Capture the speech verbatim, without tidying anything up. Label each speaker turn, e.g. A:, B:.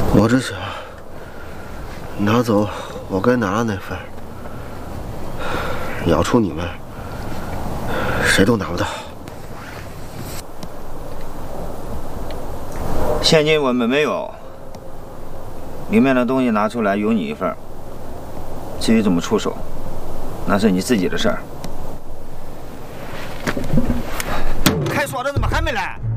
A: 我只想拿走我该拿的那份，要除你们，谁都拿不到。
B: 现金我们没有，里面的东西拿出来有你一份。至于怎么出手，那是你自己的事儿。开锁的怎么还没来？